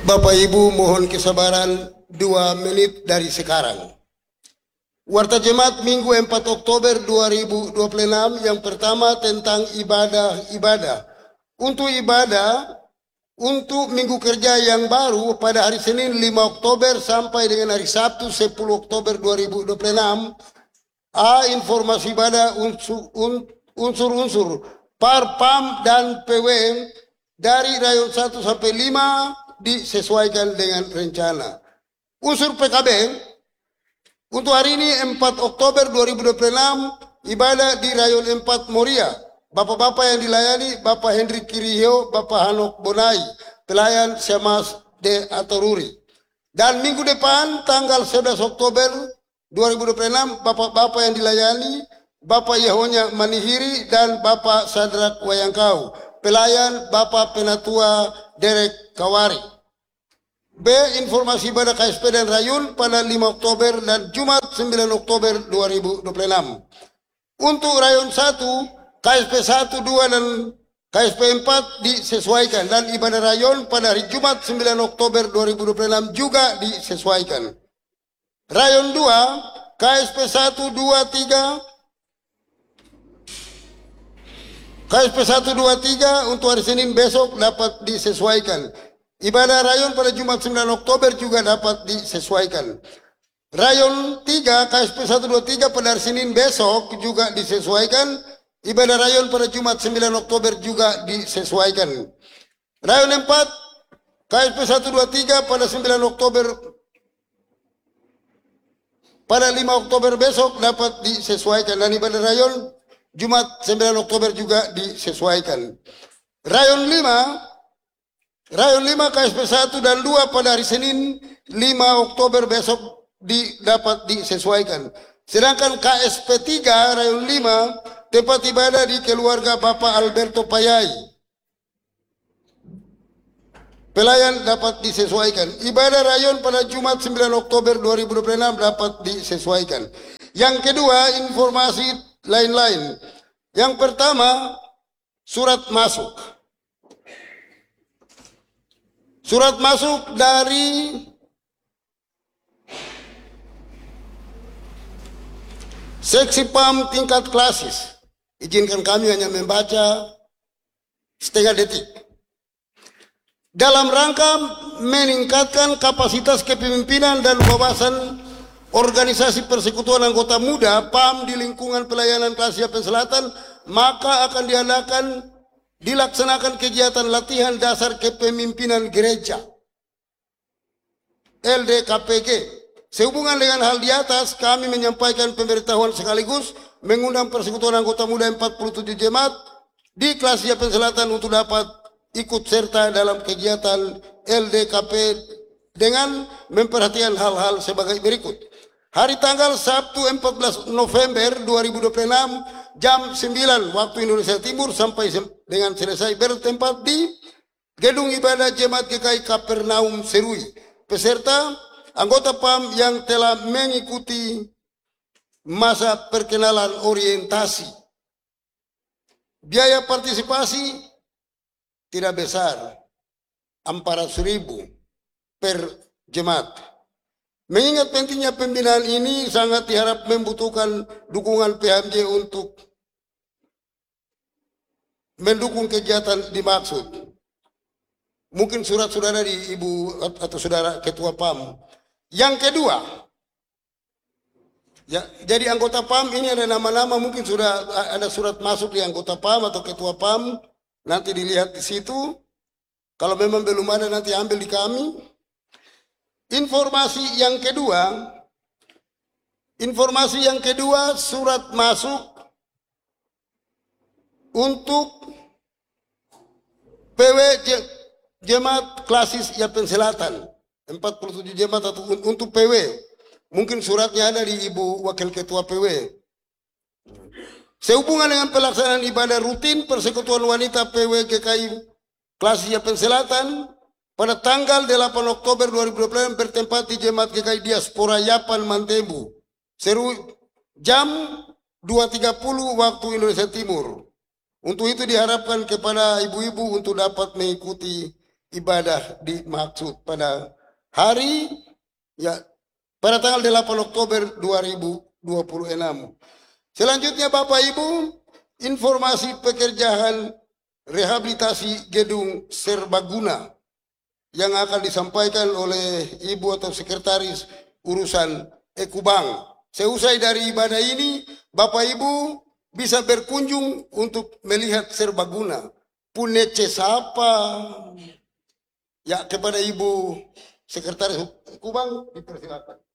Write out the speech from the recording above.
Bapak Ibu mohon kesabaran 2 menit dari sekarang. Warta Jemaat Minggu 4 Oktober 2026 yang pertama tentang ibadah. Untuk ibadah, untuk minggu kerja yang baru pada hari Senin 5 Oktober sampai dengan hari Sabtu 10 Oktober 2026, informasi ibadah unsur-unsur Parpam dan PW dari rayon 1 sampai 5 disesuaikan dengan rencana. Unsur PKB untuk hari ini 4 Oktober 2026 ibadah di rayon 4 Moria. Bapak-bapak yang dilayani Bapak Hendrik Kirihyo, Bapak Hanok Bonai, pelayan Syamas de Atoruri. Dan minggu depan tanggal 11 Oktober 2026 bapak-bapak yang dilayani Bapak Yehonya Manihiri dan Bapak Sadrak Wayangkau, pelayan Bapak Penatua Derek Kawari. B. Informasi ibadah KSP dan Rayun pada 5 Oktober dan Jumat 9 Oktober 2026. Untuk Rayon 1, KSP 1, 2, dan KSP 4 disesuaikan. Dan ibadah Rayon pada hari Jumat 9 Oktober 2026 juga disesuaikan. Rayon 2, KSP 1, 2, 3, KSP 1, 2, 3 untuk hari Senin besok dapat disesuaikan. Ibadah Rayon pada Jumat 9 Oktober juga dapat disesuaikan. Rayon 3, KSP 1, 2, 3 pada hari Senin besok juga disesuaikan. Ibadah Rayon pada Jumat 9 Oktober juga disesuaikan. Rayon 4, KSP 1, 2, 3 pada 9 Oktober pada 5 Oktober besok dapat disesuaikan. Dan ibadah Rayon Jumat 9 Oktober juga disesuaikan. Rayon 5 KSP 1 dan 2 pada hari Senin 5 Oktober besok dapat disesuaikan. Sedangkan KSP 3 Rayon 5 tempat ibadah di keluarga Bapak Alberto Payai, pelayan dapat disesuaikan. Ibadah Rayon pada Jumat 9 Oktober 2026 dapat disesuaikan. Yang kedua, informasi lain-lain. Yang pertama, surat masuk. Surat masuk dari Seksi PAM tingkat klasis. Izinkan kami hanya membaca setengah detik. Dalam rangka meningkatkan kapasitas kepemimpinan dan wawasan organisasi persekutuan anggota muda PAM di lingkungan pelayanan kelas Yapen Selatan, maka akan dilaksanakan kegiatan latihan dasar kepemimpinan gereja LDKPG. Sehubungan dengan hal di atas, kami menyampaikan pemberitahuan sekaligus mengundang persekutuan anggota muda 47 jemaat di kelas Yapen Selatan untuk dapat ikut serta dalam kegiatan LDKP dengan memperhatikan hal-hal sebagai berikut. Hari tanggal Sabtu 14 November 2026 jam 9 waktu Indonesia Timur sampai dengan selesai bertempat di Gedung Ibadah Jemaat GKI Kapernaum Serui. Peserta anggota PAM yang telah mengikuti masa perkenalan orientasi. Biaya partisipasi tidak besar, 400.000 per jemaat. Mengingat pentingnya pembinaan ini sangat diharap membutuhkan dukungan PHMJ untuk mendukung kegiatan dimaksud. Mungkin surat saudara di ibu atau saudara ketua PAM. Yang kedua, ya, jadi anggota PAM ini ada nama-nama, mungkin sudah ada surat masuk di anggota PAM atau ketua PAM, nanti dilihat di situ. Kalau memang belum ada nanti ambil di kami. Informasi yang kedua surat masuk untuk PW Jemaat Klasis Yapen Selatan 47 jemaat atau untuk PW. Mungkin suratnya ada di Ibu Wakil Ketua PW. Sehubungan dengan pelaksanaan ibadah rutin Persekutuan Wanita PW GKI Klasis Yapen Selatan pada tanggal 8 Oktober 2020 bertempat di Jemaat GKI Diaspora Yapan Mantembu, Seru jam 2.30 waktu Indonesia Timur. Untuk itu diharapkan kepada ibu-ibu untuk dapat mengikuti ibadah dimaksud pada hari ya pada tanggal 8 Oktober 2026. Selanjutnya Bapak Ibu, informasi pekerjaan rehabilitasi gedung serbaguna yang akan disampaikan oleh Ibu atau Sekretaris Urusan Ekubang. Seusai dari ibadah ini, Bapak Ibu bisa berkunjung untuk melihat serbaguna. Punece sapa. Ya, kepada Ibu Sekretaris Ekubang dipersilakan.